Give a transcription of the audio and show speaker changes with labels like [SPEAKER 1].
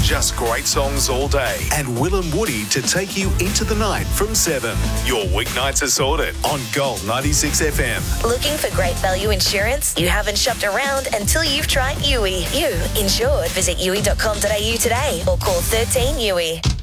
[SPEAKER 1] Just great songs all day. And Will and Woody to take you into the night from 7. Your weeknights are sorted on Gold 96 FM.
[SPEAKER 2] Looking for great value insurance? You haven't shopped around until you've tried Yui. You insured. Visit yui.com.au today or call 13 Yui.